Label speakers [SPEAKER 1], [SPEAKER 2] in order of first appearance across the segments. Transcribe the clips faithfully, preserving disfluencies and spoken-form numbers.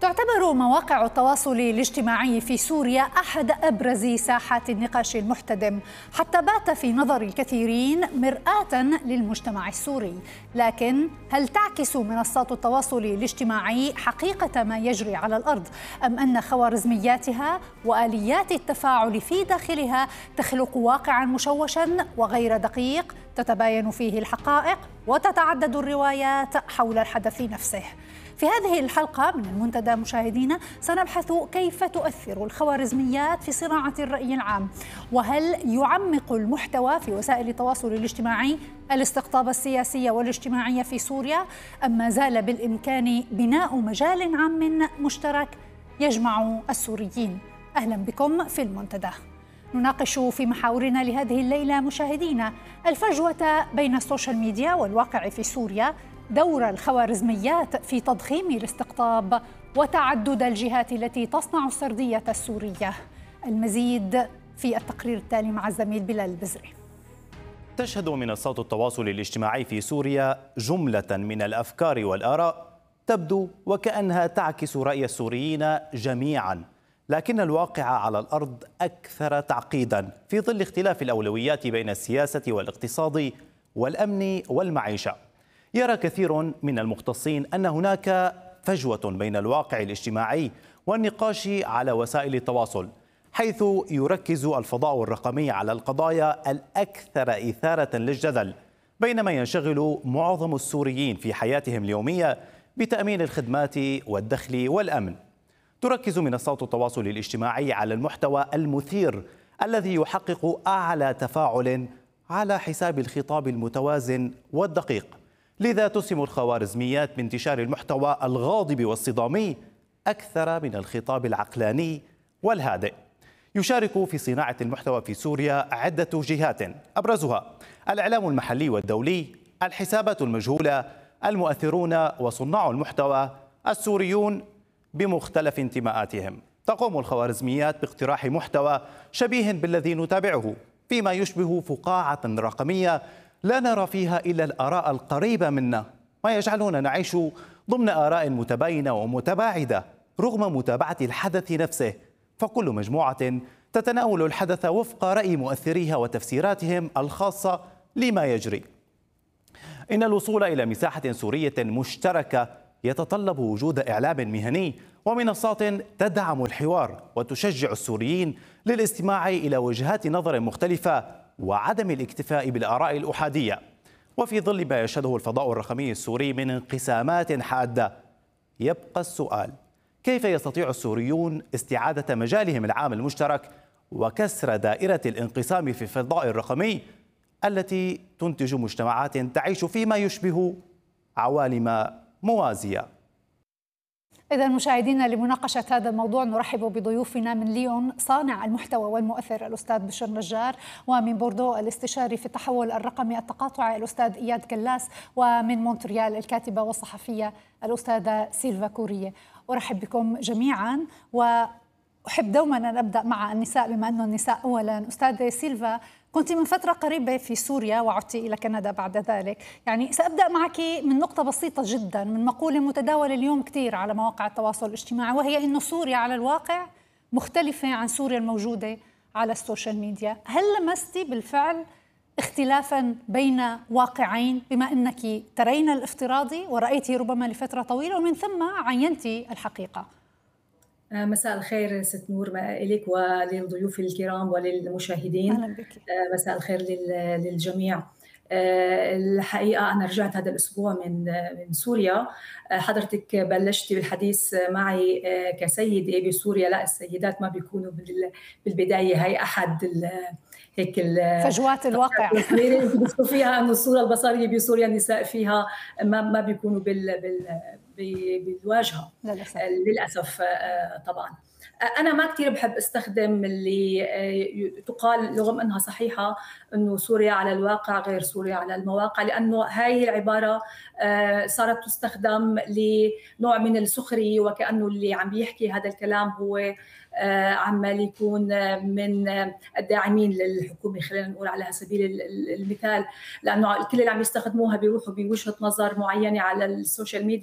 [SPEAKER 1] تعتبر مواقع التواصل الاجتماعي في سوريا أحد أبرز ساحات النقاش المحتدم، حتى بات في نظر الكثيرين مرآة للمجتمع السوري. لكن هل تعكس منصات التواصل الاجتماعي حقيقة ما يجري على الأرض، أم أن خوارزمياتها وآليات التفاعل في داخلها تخلق واقعا مشوشا وغير دقيق تتباين فيه الحقائق وتتعدد الروايات حول الحدث نفسه؟ في هذه الحلقة من المنتدى مشاهدينا سنبحث كيف تؤثر الخوارزميات في صناعة الرأي العام، وهل يعمق المحتوى في وسائل التواصل الاجتماعي الاستقطاب السياسي والاجتماعي في سوريا، أم ما زال بالإمكان بناء مجال عام مشترك يجمع السوريين؟ أهلا بكم في المنتدى. نناقش في محاورنا لهذه الليلة مشاهدينا الفجوة بين السوشيال ميديا والواقع في سوريا، دور الخوارزميات في تضخيم الاستقطاب، وتعدد الجهات التي تصنع السردية السورية. المزيد في التقرير التالي مع الزميل بلال البزري.
[SPEAKER 2] تشهد منصات التواصل الاجتماعي في سوريا جملة من الأفكار والآراء تبدو وكأنها تعكس رأي السوريين جميعا، لكن الواقع على الأرض أكثر تعقيدا في ظل اختلاف الأولويات بين السياسة والاقتصاد والأمن والمعيشة. يرى كثير من المختصين أن هناك فجوة بين الواقع الاجتماعي والنقاش على وسائل التواصل، حيث يركز الفضاء الرقمي على القضايا الأكثر إثارة للجدل، بينما ينشغل معظم السوريين في حياتهم اليومية بتأمين الخدمات والدخل والأمن. تركز منصات التواصل الاجتماعي على المحتوى المثير الذي يحقق أعلى تفاعل على حساب الخطاب المتوازن والدقيق، لذا تسهم الخوارزميات بانتشار المحتوى الغاضب والصدامي أكثر من الخطاب العقلاني والهادئ. يشارك في صناعة المحتوى في سوريا عدة جهات، أبرزها الإعلام المحلي والدولي، الحسابات المجهولة، المؤثرون وصناع المحتوى السوريون بمختلف انتماءاتهم. تقوم الخوارزميات باقتراح محتوى شبيه بالذي نتابعه، فيما يشبه فقاعة رقمية لا نرى فيها إلا الآراء القريبة منا، ما يجعلنا نعيش ضمن آراء متباينة ومتباعدة رغم متابعة الحدث نفسه، فكل مجموعة تتناول الحدث وفق رأي مؤثريها وتفسيراتهم الخاصة لما يجري. إن الوصول إلى مساحة سورية مشتركة يتطلب وجود إعلام مهني ومنصات تدعم الحوار وتشجع السوريين للاستماع إلى وجهات نظر مختلفة وعدم الاكتفاء بالآراء الأحادية. وفي ظل ما يشهده الفضاء الرقمي السوري من انقسامات حادة، يبقى السؤال: كيف يستطيع السوريون استعادة مجالهم العام المشترك وكسر دائرة الانقسام في الفضاء الرقمي التي تنتج مجتمعات تعيش فيما يشبه عوالم موازية؟
[SPEAKER 1] إذا مشاهدينا، لمناقشة هذا الموضوع نرحب بضيوفنا من ليون صانع المحتوى والمؤثر الأستاذ بشر نجار، ومن بوردو الاستشاري في التحول الرقمي التقاطعي الأستاذ إياد كلاس، ومن مونتريال الكاتبة والصحفية الأستاذة سيلفا كورية. أرحب بكم جميعا، وأحب دوما أن أبدأ مع النساء بما أنه النساء أولا. أستاذة سيلفا، كنت من فترة قريبة في سوريا وعدت إلى كندا بعد ذلك، يعني سأبدأ معك من نقطة بسيطة جدا، من مقولة متداولة اليوم كثير على مواقع التواصل الاجتماعي، وهي أنه سوريا على الواقع مختلفة عن سوريا الموجودة على السوشيال ميديا. هل لمستي بالفعل اختلافا بين واقعين، بما أنك ترين الافتراضي ورأيته ربما لفترة طويلة ومن ثم عينتي الحقيقة؟
[SPEAKER 3] مساء الخير ست نور لك وللضيوف الكرام وللمشاهدين.
[SPEAKER 1] أهلا بك.
[SPEAKER 3] مساء الخير للجميع. الحقيقة أنا رجعت هذا الأسبوع من من سوريا. حضرتك بلشتي بالحديث معي كسيدة بسوريا. لا، السيدات ما بيكونوا بالبداية، هي أحد هيك
[SPEAKER 1] فجوات الواقع
[SPEAKER 3] فيها أن الصورة البصرية بسوريا النساء فيها ما ما بيكونوا بال بال بالواجهة
[SPEAKER 1] للأسف.
[SPEAKER 3] للأسف طبعا. أنا ما كتير بحب استخدم اللي تقال رغم أنها صحيحة أنه سوريا على الواقع غير سوريا على المواقع، لأنه هاي العبارة صارت تستخدم لنوع من السخرية، وكأنه اللي عم بيحكي هذا الكلام هو عمال يكون من الداعمين للحكومة، خلينا نقول على سبيل المثال، لأنه الكل اللي عم يستخدموها بيروحوا بوجهة نظر معينة على السوشيال ميديا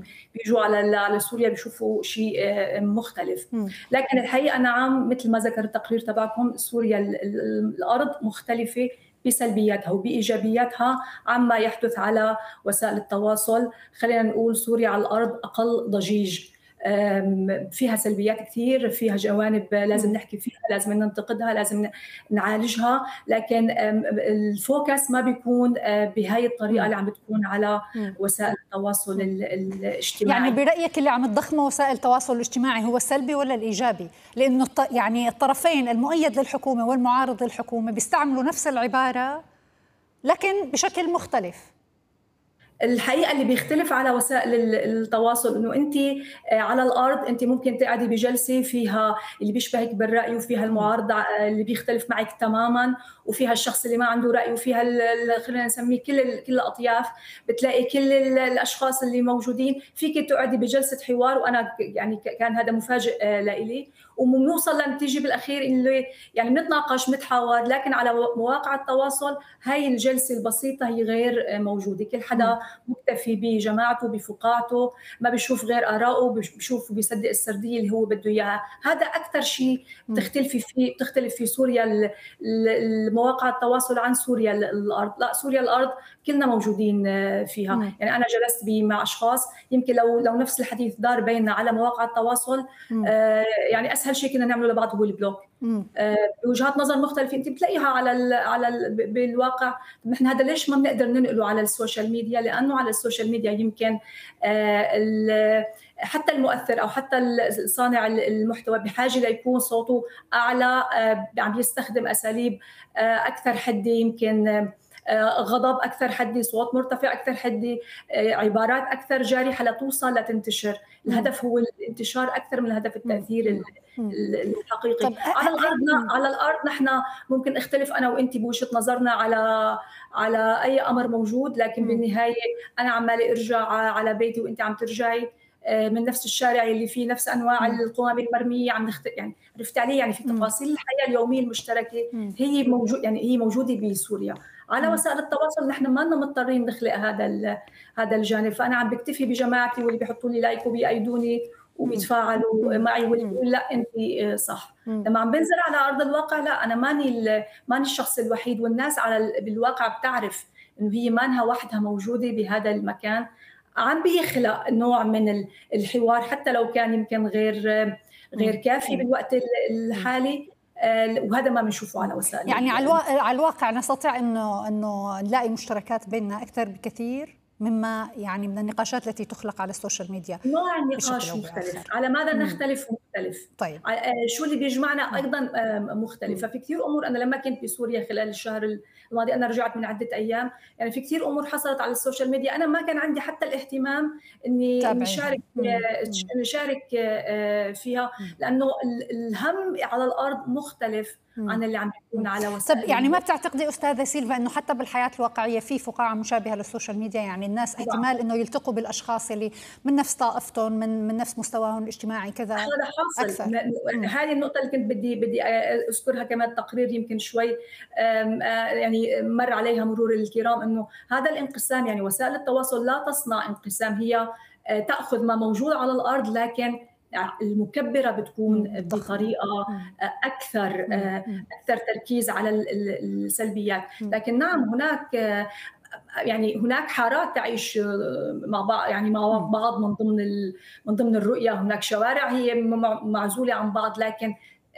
[SPEAKER 3] بيجوا على على سوريا بيشوفوا شيء مختلف. لكن الحقيقه نعم مثل ما ذكر التقرير تبعكم، سوريا الارض مختلفه بسلبياتها وبإيجابياتها عما يحدث على وسائل التواصل. خلينا نقول سوريا على الأرض أقل ضجيج، فيها سلبيات كثير، فيها جوانب لازم نحكي فيها، لازم ننتقدها، لازم نعالجها، لكن الفوكس ما بيكون بهاي الطريقة اللي عم بتكون على وسائل التواصل الاجتماعي.
[SPEAKER 1] يعني برأيك اللي عم تضخمه وسائل التواصل الاجتماعي هو السلبي ولا الإيجابي؟ لأنه يعني الطرفين المؤيد للحكومة والمعارض للحكومة بيستعملوا نفس العبارة لكن بشكل مختلف.
[SPEAKER 3] الحقيقه اللي بيختلف على وسائل التواصل انه انت على الارض انت ممكن تقعدي بجلسه فيها اللي بيشبهك بالراي وفيها المعارضه اللي بيختلف معك تماما وفيها الشخص اللي ما عنده راي وفيها خلينا نسميه كل كل الاطياف، بتلاقي كل الاشخاص اللي موجودين فيك تقعدي بجلسه حوار. وانا يعني كان هذا مفاجئ لإلي، وبنوصل لنتيجه بالاخير اللي يعني بنتناقش بنتحاور، لكن على مواقع التواصل هاي الجلسه البسيطه هي غير موجوده. كل حدا مكتفي بجماعته بفقاعته، ما بيشوف غير آراءه، بيشوف وبيصدق السرديه اللي هو بده اياها. هذا اكثر شيء بتختلف فيه بتختلف في سوريا مواقع التواصل عن سوريا الارض. لا، سوريا الارض كلنا موجودين فيها. مم. يعني انا جلست مع اشخاص يمكن لو لو نفس الحديث دار بيننا على مواقع التواصل آه يعني اسهل شيء كنا نعمله لبعض هو البلوك. آه بوجهات نظر مختلفه انت بتلاقيها على ال على ال بالواقع. نحن هذا ليش ما بنقدر ننقله على السوشيال ميديا؟ لانه على السوشيال ميديا يمكن آه حتى المؤثر او حتى صانع المحتوى بحاجه ليكون صوته اعلى، آه عم يستخدم اساليب آه اكثر حده، يمكن غضب أكثر حدي، صوت مرتفع أكثر حدي، عبارات أكثر جارحة لتوصل لتنتشر. الهدف هو الانتشار أكثر من الهدف التأثير الحقيقي. على الأرض على الأرض نحن ممكن اختلف أنا وأنت بوجهة نظرنا على على أي أمر موجود، لكن بالنهاية أنا عمالي أرجع على بيتي وأنت عم ترجعي من نفس الشارع اللي فيه نفس انواع القمم المرميه، عم نخت... يعني عرفت علي، يعني في تفاصيل الحياه اليوميه المشتركه هي موجود يعني هي موجوده بسوريا. على وسائل التواصل نحن ما لنا مضطرين نخلق هذا ال... هذا الجانب. فانا عم بكتفي بجماعتي واللي بيحطوا لي لايك وبيأيدوني وبيتفاعلوا معي واللي بيقول لا انت صح. لما عم بنزل على ارض الواقع لا، انا ماني ال... ماني الشخص الوحيد، والناس على ال... بالواقع بتعرف انه هي مانها وحدها موجوده بهذا المكان. عم بيخلق نوع من الحوار حتى لو كان يمكن غير غير كافي بالوقت الحالي، وهذا ما بنشوفه على وسائل
[SPEAKER 1] يعني على الواقع على الواقع نستطيع انه انه نلاقي مشتركات بيننا اكثر بكثير مما يعني من النقاشات التي تخلق على السوشيال ميديا.
[SPEAKER 3] نوع النقاش مختلف، على ماذا نختلف مختلف.
[SPEAKER 1] طيب
[SPEAKER 3] شو اللي بيجمعنا ايضا مختلف. ففي كثير امور، انا لما كنت بسوريا خلال الشهر الماضي، انا رجعت من عده ايام، يعني في كثير امور حصلت على السوشيال ميديا انا ما كان عندي حتى الاهتمام اني نشارك نشارك فيها، لانه الهم على الارض مختلف عن اللي عم بيكون على وسائل.
[SPEAKER 1] طب يعني ما بتعتقدي استاذه سيلفا انه حتى بالحياه الواقعيه في فقاعه مشابهه للسوشيال ميديا؟ يعني الناس احتمال انه يلتقوا بالاشخاص اللي من نفس طائفتهم، من من نفس مستواهم الاجتماعي كذا.
[SPEAKER 3] هذا حاصل. هذه النقطه اللي كنت بدي بدي اذكرها كمان. التقرير يمكن شوي يعني مر عليها مرور الكرام، انه هذا الانقسام، يعني وسائل التواصل لا تصنع انقسام، هي تاخذ ما موجود على الارض لكن المكبرة بتكون بطريقة أكثر أكثر تركيز على السلبيات. لكن نعم هناك يعني هناك حارات تعيش مع بعض، يعني مع بعض من ضمن من ضمن الرؤية. هناك شوارع هي معزولة عن بعض، لكن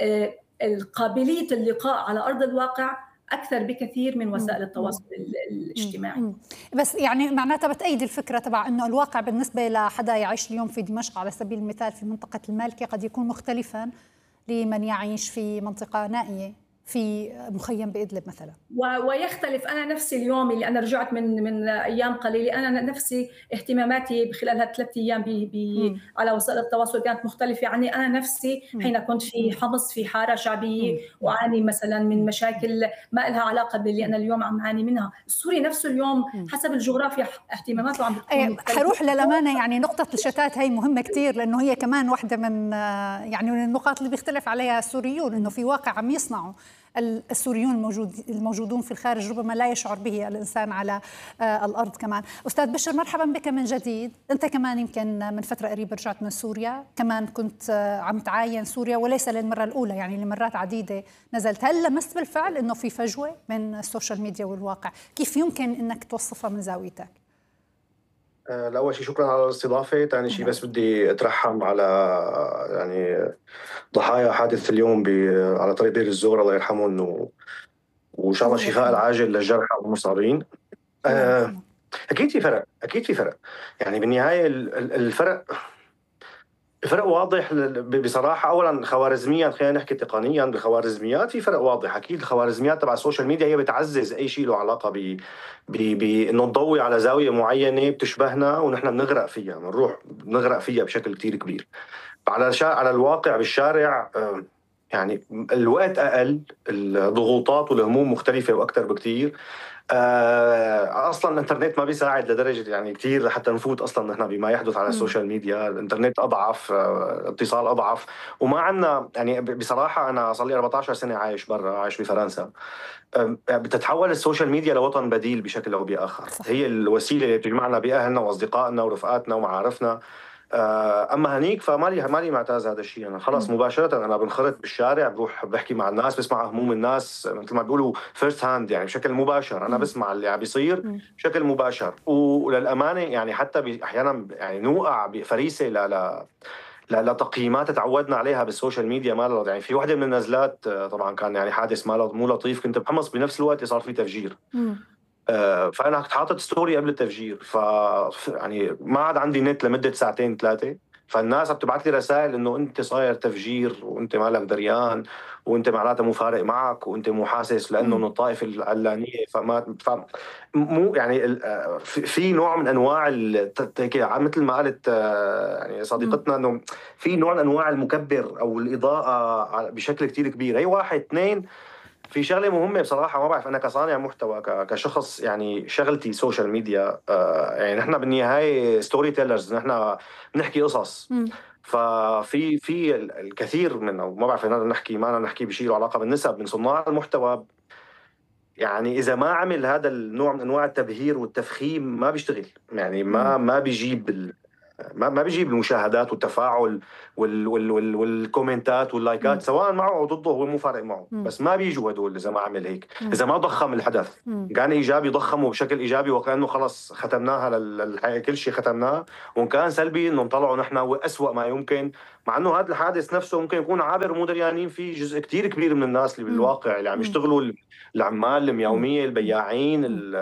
[SPEAKER 3] قابلية اللقاء على أرض الواقع أكثر بكثير من وسائل التواصل الاجتماعي.
[SPEAKER 1] بس يعني معناتها بتأيدي الفكرة تبع أنه الواقع بالنسبة لحدا يعيش اليوم في دمشق على سبيل المثال في منطقة المالكي قد يكون مختلفاً لمن يعيش في منطقة نائية في مخيم بإدلب مثلا.
[SPEAKER 3] ويختلف. أنا نفسي اليوم اللي أنا رجعت من من أيام قليلة، أنا نفسي اهتماماتي خلال هالثلاث أيام بي بي على وسائل التواصل كانت مختلفة عني. أنا نفسي حين كنت في حمص في حارة شعبية وأعاني مثلا من مشاكل ما لها علاقة باللي أنا اليوم عم أعاني منها، السوري نفسه اليوم حسب الجغرافيا اهتماماته عم بتكون
[SPEAKER 1] حروح للأمانة. يعني نقطة الشتات هي مهمة كتير، لأنه هي كمان واحدة من يعني من النقاط اللي بيختلف عليها السوريون، إنه في واقع عم يصنعوا السوريون الموجود الموجودون في الخارج ربما لا يشعر به الإنسان على الأرض كمان. أستاذ بشر، مرحبا بك من جديد. أنت كمان يمكن من فترة قريبة رجعت من سوريا، كمان كنت عم تعاين سوريا وليس للمرة الأولى، يعني لمرات عديدة نزلت. هل لمست بالفعل أنه في فجوة بين السوشيال ميديا والواقع؟ كيف يمكن أنك توصفها من زاويتك؟
[SPEAKER 4] الأول شيء شكرا على الاستضافة. ثاني شيء بس بدي أترحم على يعني ضحايا حادث اليوم على طريق دير الزور، الله يرحمهم، و... وإن شاء الله الشفاء العاجل للجرحى والمصابين. أه... أكيد في فرق، أكيد في فرق. يعني بالنهاية الفرق الفرق واضح بصراحة. أولا خوارزميا، خلينا نحكي تقنيا بالخوارزميات في فرق واضح. أكيد الخوارزميات تبع السوشيال ميديا هي بتعزز أي شيء له علاقة ب بإنه نضوي على زاوية معينة بتشبهنا ونحن بنغرق فيها، بنروح بنغرق فيها بشكل كتير كبير. على شا... على الواقع بالشارع يعني الوقت أقل، الضغوطات والهموم مختلفة وأكثر بكتير. آه اصلا الانترنت ما بيساعد لدرجه يعني كثير لحتى نفوت اصلا نحن بما يحدث على السوشيال ميديا. الانترنت اضعف، آه اتصال اضعف، وما عندنا يعني بصراحه. انا صار لي أربعة عشر سنه عايش برا، عايش بفرنسا. آه بتتحول السوشيال ميديا لوطن بديل بشكل او باخر. هي الوسيله اللي بتجمعنا باهلنا واصدقائنا ورفقاتنا ومعارفنا. اما هنيك فما لي ما لي معتاز هذا الشيء. انا خلص مباشره انا بنخرط بالشارع، بروح بحكي مع الناس، بسمع هموم الناس مثل ما بيقولوا فيرست هاند، يعني بشكل مباشر. انا بسمع اللي عم بيصير بشكل مباشر. وللامانه يعني حتى احيانا يعني نوقع بفريسه لا لا لا لتقييمات تعودنا عليها بالسوشيال ميديا. ما يعني في وحده من النزلات طبعا كان يعني حادث ما مو لطيف، كنت بحمص بنفس الوقت صار في تفجير. آه فانا كنت حاطط ستوري قبل التفجير، ف يعني ما عاد عندي نت لمده ساعتين ثلاثه. فالناس عم تبعث لي رسائل انه انت صاير تفجير وانت مالك دريان وانت معناتها مو فارق معك وانت مو حاسس لانه من الطائفه العلانيه. فما ف مو يعني في نوع من انواع مثل ما قالت يعني صديقتنا انه في نوع من انواع المكبر او الاضاءه بشكل كتير كبير. هي واحد اثنين. في شغله مهمه بصراحه، ما بعرف انا كصانع محتوى كشخص يعني شغلتي سوشيال ميديا. آه يعني نحن بالنهايه ستوري تيلرز، نحن بنحكي قصص. م. ففي في الكثير من، او ما بعرف انا نحكي ما أنا نحكي بشيء له علاقه بالنسب من صناع المحتوى. يعني اذا ما عمل هذا النوع من انواع التبهير والتفخيم ما بيشتغل. يعني ما ما بيجيب ما ما بيجيب المشاهدات والتفاعل وال وال وال والكومنتات واللايكات، سواء معه او ضده هو مو فارق معه. م. بس ما بيجوا هدول اذا ما عمل هيك، م. اذا ما ضخم الحدث. م. كان ايجابي ضخمه بشكل ايجابي وكانه خلص ختمناها للحياه، كل شيء ختمناه. وان كان سلبي انه نطلعوا نحن واسوأ ما يمكن، مع انه هذا الحادث نفسه ممكن يكون عابر ومو دريانين فيه جزء كتير كبير من الناس اللي بالواقع اللي عم يشتغلوا، العمال اليوميه، البياعين،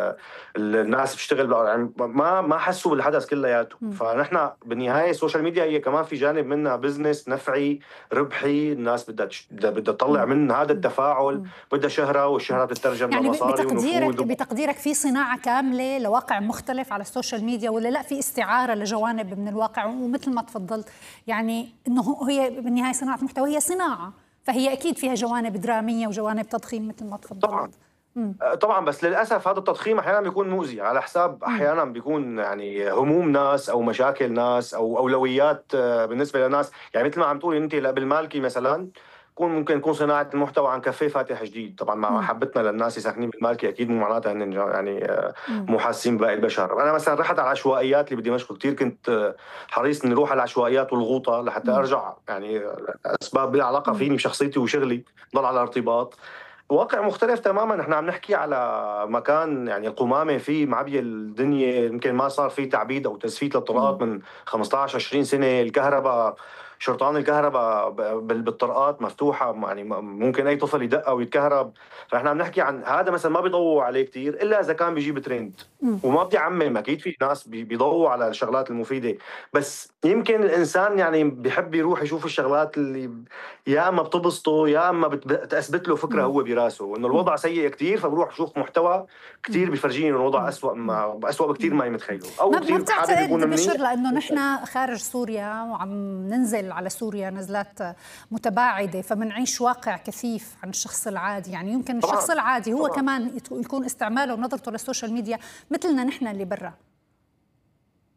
[SPEAKER 4] الناس بتشتغل ما ما حسوا بالحدث كلياته. فنحن بالنهايه السوشيال ميديا هي كمان في جانب منها بزنس نفعي ربحي. الناس بدها بدها تطلع من هذا التفاعل، بدها شهره، والشهره بتترجم
[SPEAKER 1] يعني
[SPEAKER 4] لمصاري
[SPEAKER 1] ونفوذ. بتقديرك في صناعه كامله لواقع مختلف على السوشيال ميديا، ولا لا في استعاره لجوانب من الواقع؟ ومثل ما تفضلت يعني انه هي بالنهايه صناعه محتوى هي صناعه، فهي اكيد فيها جوانب دراميه وجوانب تضخيم مثل ما تفضلت.
[SPEAKER 4] طبعا مم. طبعا، بس للاسف هذا التضخيم احيانا بيكون مؤذي على حساب، احيانا بيكون يعني هموم ناس او مشاكل ناس او اولويات بالنسبه لناس. يعني مثل ما عم تقولي انت بالمالكي مثلا، يكون ممكن يكون صناعه المحتوى عن كافيه فاتح جديد. طبعا مع محبتنا للناس ساكنين بالمالكي اكيد مو معناتها ان يعني مو حاسين بباقي البشر. انا مثلا رحت على العشوائيات اللي بدمشق، كثير كنت حريص اني اروح على العشوائيات والغوطه لحتى ارجع، يعني اسباب لها علاقه فيني بشخصيتي وشغلي، ضل على ارتباط. واقع مختلف تماما. نحن عم نحكي على مكان يعني القمامه فيه معبيه الدنيا، يمكن ما صار فيه تعبيد او تسفيت للطرقات من خمسة عشر عشرين سنه. الكهرباء، شرطان الكهرباء بالطرقات مفتوحه، يعني ممكن اي طفل يدق او يتكهرب. فاحنا عم نحكي عن هذا مثلا ما بيضووا عليه كثير الا اذا كان بيجيب ترند. وما بدي اعمم، اكيد في ناس بيضووا على الشغلات المفيده، بس يمكن الانسان يعني بيحب يروح يشوف الشغلات اللي يا اما بتبسطه يا اما بتثبت له فكره هو براسه انه الوضع سيء كثير، فبروح اشوف محتوى كثير بيفرجيني انه الوضع اسوء ما اسوء بكثير ما يتخيلوا. او
[SPEAKER 1] ما بتعتقد بشر لانه نحن خارج سوريا وعم ننزل على سوريا نزلات متباعده، فمنعيش واقع كثيف عن الشخص العادي. يعني يمكن طبعاً. الشخص العادي هو طبعاً. كمان يكون استعماله ونظرته للسوشيال ميديا مثلنا نحن اللي برا.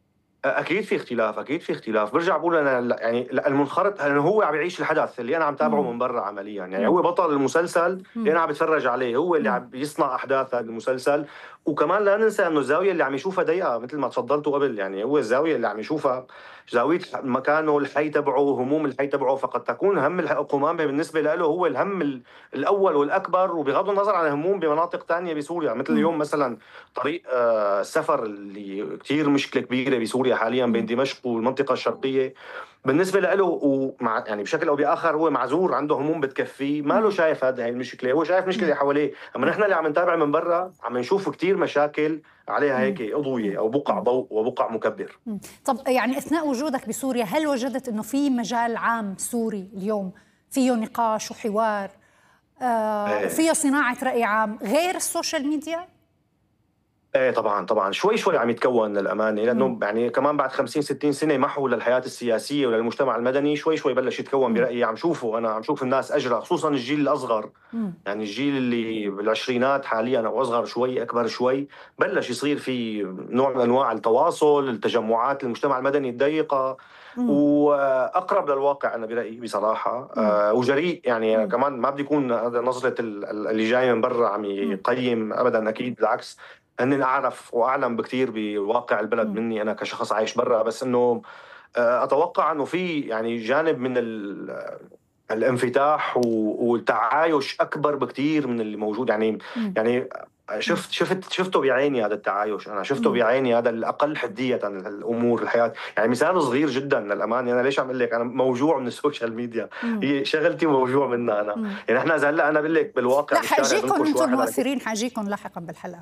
[SPEAKER 4] اكيد في اختلاف، اكيد في اختلاف. برجع بقول انا لا- يعني لا، المنخرط لانه هو عم يعيش الحدث اللي انا عم تابعه
[SPEAKER 1] مم.
[SPEAKER 4] من برا عمليا، يعني
[SPEAKER 1] مم.
[SPEAKER 4] هو بطل المسلسل اللي
[SPEAKER 1] مم.
[SPEAKER 4] انا عم بتفرج عليه، هو اللي
[SPEAKER 1] مم.
[SPEAKER 4] عم يصنع احداث هذا المسلسل. وكمان لا ننسى انه الزاويه اللي عم يشوفها ضيقه مثل ما تفضلتوا قبل، يعني هو الزاويه اللي عم يشوفها زاويه مكانه، الحي تبعه، هموم الحي تبعه، فقد تكون هم الح- القمامه بالنسبه له هو الهم ال- الاول والاكبر، وبغض النظر عن هموم بمناطق ثانيه بسوريا. مثل
[SPEAKER 1] مم.
[SPEAKER 4] اليوم مثلا طريق آه، السفر اللي كثير مشكله كبيره بسوريا حاليا بين
[SPEAKER 1] مم.
[SPEAKER 4] دمشق والمنطقه الشرقيه، بالنسبه له ومع يعني بشكل او باخر هو معذور، عنده هموم بتكفيه، ما له
[SPEAKER 1] مم.
[SPEAKER 4] شايف هذه المشكله، هو شايف مشكله
[SPEAKER 1] مم.
[SPEAKER 4] اللي حواليه. اما نحن اللي عم نتابع من برا عم نشوف كثير مشاكل عليها
[SPEAKER 1] مم.
[SPEAKER 4] هيك اضويه
[SPEAKER 1] مم.
[SPEAKER 4] او بقع
[SPEAKER 1] مم.
[SPEAKER 4] ضوء وبقع مكبر.
[SPEAKER 1] مم. طب يعني اثناء وجودك بسوريا هل وجدت انه في مجال عام سوري اليوم فيه نقاش وحوار آه
[SPEAKER 4] ايه
[SPEAKER 1] وفيه صناعة رأي عام غير السوشيال ميديا؟
[SPEAKER 4] ايه طبعا طبعا، شوي شوي عم يتكون للامانه،
[SPEAKER 1] مم.
[SPEAKER 4] لانه يعني كمان بعد خمسين ستين سنه محو للحياه السياسيه وللمجتمع المدني، شوي شوي بلش يتكون
[SPEAKER 1] مم.
[SPEAKER 4] برايي. عم شوفه انا، عم شوف الناس اجرى، خصوصا الجيل الاصغر،
[SPEAKER 1] مم.
[SPEAKER 4] يعني الجيل اللي بالعشرينات حاليا او اصغر شوي اكبر شوي، بلش يصير في نوع من انواع التواصل، التجمعات المجتمع المدني الضيقه،
[SPEAKER 1] مم.
[SPEAKER 4] واقرب للواقع انا برايي بصراحه.
[SPEAKER 1] مم.
[SPEAKER 4] آه، وجريء، يعني
[SPEAKER 1] مم.
[SPEAKER 4] كمان ما بدي يكون هذا نظره ال- ال- اللي جاي من برا عم
[SPEAKER 1] مم.
[SPEAKER 4] يقيم ابدا، اكيد بالعكس، اني اعرف واعلم بكثير بواقع البلد
[SPEAKER 1] مم.
[SPEAKER 4] مني انا كشخص عايش برا. بس انه آه، اتوقع انه في يعني جانب من ال- الانفتاح و- والتعايش اكبر بكثير من اللي موجود، يعني
[SPEAKER 1] مم.
[SPEAKER 4] يعني
[SPEAKER 1] مم.
[SPEAKER 4] شفت شفت شفته بعيني هذا التعايش، انا شفته
[SPEAKER 1] مم.
[SPEAKER 4] بعيني هذا الاقل حديه الامور الحياه. يعني مثال صغير جدا للامانه، انا ليش عم اقول لك انا موجوع من السوشيال ميديا،
[SPEAKER 1] مم.
[SPEAKER 4] هي شغلتي موجوع منها انا.
[SPEAKER 1] مم.
[SPEAKER 4] يعني احنا اذا هلا انا بقول لك بالواقع
[SPEAKER 1] لا
[SPEAKER 4] بالشارع
[SPEAKER 1] حاجيكم
[SPEAKER 4] بنقش
[SPEAKER 1] انتم
[SPEAKER 4] واحد على
[SPEAKER 1] المؤثرين، حاجيكم لاحقا بالحلقة.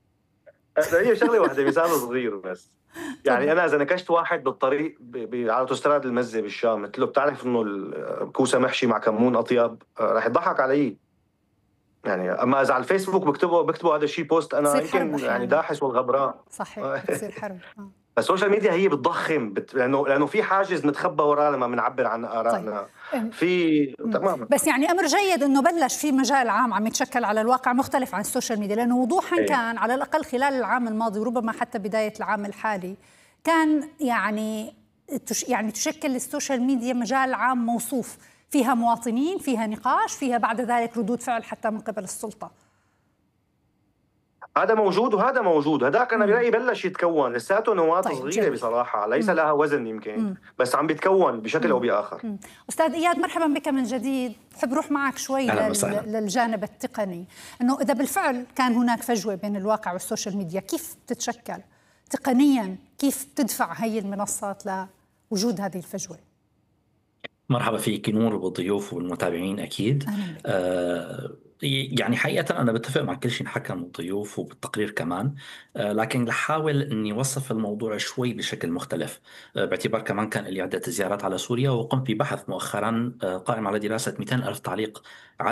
[SPEAKER 4] هي شغله واحده، مثال صغير بس. يعني
[SPEAKER 1] تفضل.
[SPEAKER 4] انا اذا نكشت واحد بالطريق ب... ب... على اوتوستراد المزه بالشام، قلت له بتعرف انه الكوسه محشي مع كمون اطيب، آه، رح يضحك علي. يعني اما اذا على الفيسبوك بكتبه بكتبه هذا الشيء بوست، انا
[SPEAKER 1] بتصير حرب
[SPEAKER 4] يمكن يعني
[SPEAKER 1] احيانا.
[SPEAKER 4] داحس والغبران.
[SPEAKER 1] صحيح بتصير حرب. آه.
[SPEAKER 4] فالسوشيال ميديا هي بتضخم بت... لانه لانه في حاجز نتخبى وراه لما بنعبر عن
[SPEAKER 1] طيب.
[SPEAKER 4] ارائنا.
[SPEAKER 1] أم،
[SPEAKER 4] في
[SPEAKER 1] مم.
[SPEAKER 4] تماما.
[SPEAKER 1] بس يعني امر جيد انه بلش في مجال عام عم يتشكل على الواقع مختلف عن السوشيال ميديا، لانه وضوحا
[SPEAKER 4] ايه
[SPEAKER 1] كان على الاقل خلال العام الماضي وربما حتى بدايه العام الحالي كان يعني تش يعني تشكل السوشيال ميديا مجال عام موصوف، فيها مواطنين، فيها نقاش، فيها بعد ذلك ردود فعل حتى من قبل السلطه.
[SPEAKER 4] هذا موجود وهذا موجود، هذاك انا
[SPEAKER 1] مم.
[SPEAKER 4] برايي بلش يتكون، لساته نواه
[SPEAKER 1] طيب
[SPEAKER 4] صغيره
[SPEAKER 1] جميل.
[SPEAKER 4] بصراحه، ليس
[SPEAKER 1] مم.
[SPEAKER 4] لها وزن يمكن،
[SPEAKER 1] مم.
[SPEAKER 4] بس عم بيتكون بشكل او
[SPEAKER 1] مم.
[SPEAKER 4] باخر.
[SPEAKER 1] مم. أستاذ إياد مرحبا بك من جديد. بحب روح معك شوي
[SPEAKER 5] أهلا
[SPEAKER 1] لل...
[SPEAKER 5] وسهلا.
[SPEAKER 1] للجانب التقني، أنه إذا بالفعل كان هناك فجوة بين الواقع والسوشيال ميديا كيف تتشكل تقنيا؟ كيف تدفع هي المنصات لوجود هذه الفجوة؟
[SPEAKER 5] مرحبا فيك نور وبالضيوف والمتابعين أكيد.
[SPEAKER 1] أهلا بك.
[SPEAKER 5] آه يعني حقيقة أنا بتفق مع كل شيء انحكى من الضيوف وبالتقرير كمان، آه لكن لحاول أني وصف الموضوع شوي بشكل مختلف، آه باعتبار كمان كان لي عدة زيارات على سوريا، وقمت ببحث مؤخرا آه قائم على دراسة مئتين ألف تعليق